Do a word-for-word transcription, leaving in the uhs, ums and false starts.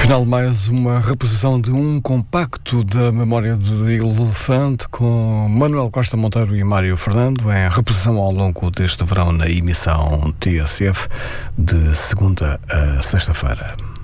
Afinal, mais uma reposição de um compacto da memória do Elefante com Manuel Costa Monteiro e Mário Fernando, em reposição ao longo deste verão na emissão T S F de segunda a sexta-feira.